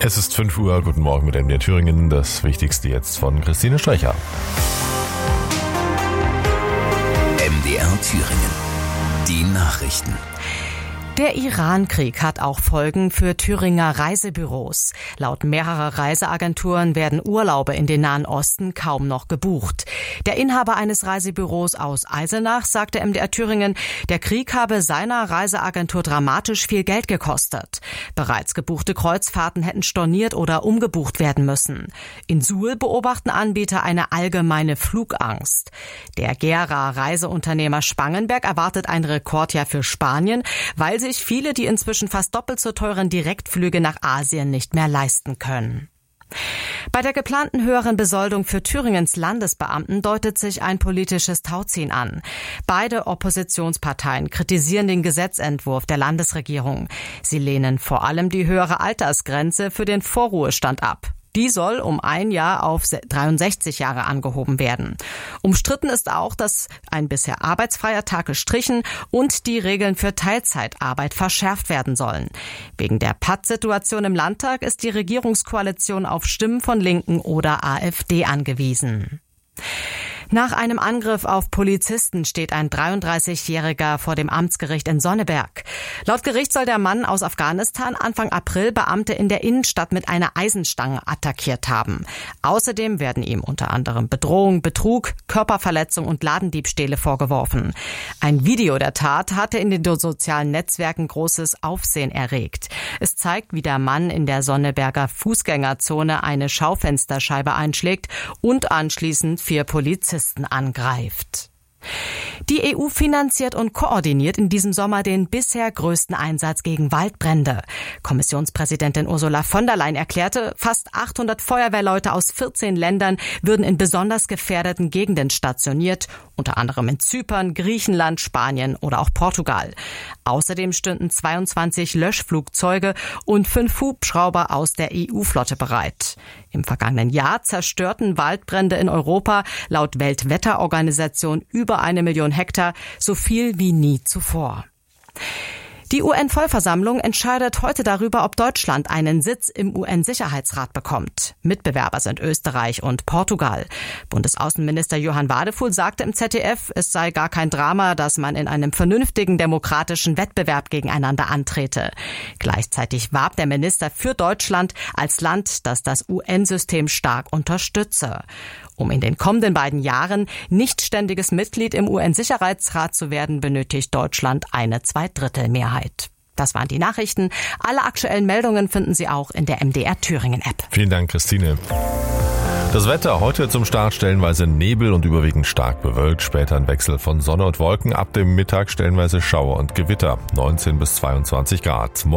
Es ist 5 Uhr, guten Morgen mit MDR Thüringen. Das Wichtigste jetzt von Christine Strecher. MDR Thüringen. Die Nachrichten. Der Iran-Krieg hat auch Folgen für Thüringer Reisebüros. Laut mehrerer Reiseagenturen werden Urlaube in den Nahen Osten kaum noch gebucht. Der Inhaber eines Reisebüros aus Eisenach sagte MDR Thüringen, der Krieg habe seiner Reiseagentur dramatisch viel Geld gekostet. Bereits gebuchte Kreuzfahrten hätten storniert oder umgebucht werden müssen. In Suhl beobachten Anbieter eine allgemeine Flugangst. Der Gera Reiseunternehmer Spangenberg erwartet ein Rekordjahr für Spanien, weil sich viele die inzwischen fast doppelt so teuren Direktflüge nach Asien nicht mehr leisten können. Bei der geplanten höheren Besoldung für Thüringens Landesbeamten deutet sich ein politisches Tauziehen an. Beide Oppositionsparteien kritisieren den Gesetzentwurf der Landesregierung. Sie lehnen vor allem die höhere Altersgrenze für den Vorruhestand ab. Die soll um ein Jahr auf 63 Jahre angehoben werden. Umstritten ist auch, dass ein bisher arbeitsfreier Tag gestrichen und die Regeln für Teilzeitarbeit verschärft werden sollen. Wegen der Pattsituation im Landtag ist die Regierungskoalition auf Stimmen von Linken oder AfD angewiesen. Nach einem Angriff auf Polizisten steht ein 33-Jähriger vor dem Amtsgericht in Sonneberg. Laut Gericht soll der Mann aus Afghanistan Anfang April Beamte in der Innenstadt mit einer Eisenstange attackiert haben. Außerdem werden ihm unter anderem Bedrohung, Betrug, Körperverletzung und Ladendiebstähle vorgeworfen. Ein Video der Tat hatte in den sozialen Netzwerken großes Aufsehen erregt. Es zeigt, wie der Mann in der Sonneberger Fußgängerzone eine Schaufensterscheibe einschlägt und anschließend 4 Polizisten angreift. Die EU finanziert und koordiniert in diesem Sommer den bisher größten Einsatz gegen Waldbrände. Kommissionspräsidentin Ursula von der Leyen erklärte, fast 800 Feuerwehrleute aus 14 Ländern würden in besonders gefährdeten Gegenden stationiert, unter anderem in Zypern, Griechenland, Spanien oder auch Portugal. Außerdem stünden 22 Löschflugzeuge und 5 Hubschrauber aus der EU-Flotte bereit. Im vergangenen Jahr zerstörten Waldbrände in Europa laut Weltwetterorganisation über 1 Million Hektar, so viel wie nie zuvor. Die UN-Vollversammlung entscheidet heute darüber, ob Deutschland einen Sitz im UN-Sicherheitsrat bekommt. Mitbewerber sind Österreich und Portugal. Bundesaußenminister Johann Wadefuhl sagte im ZDF, es sei gar kein Drama, dass man in einem vernünftigen demokratischen Wettbewerb gegeneinander antrete. Gleichzeitig warb der Minister für Deutschland als Land, das das UN-System stark unterstütze. Um in den kommenden beiden Jahren nicht ständiges Mitglied im UN-Sicherheitsrat zu werden, benötigt Deutschland eine Zweidrittelmehrheit. Das waren die Nachrichten. Alle aktuellen Meldungen finden Sie auch in der MDR Thüringen-App. Vielen Dank, Christine. Das Wetter heute zum Start stellenweise Nebel und überwiegend stark bewölkt. Später ein Wechsel von Sonne und Wolken. Ab dem Mittag stellenweise Schauer und Gewitter. 19 bis 22 Grad.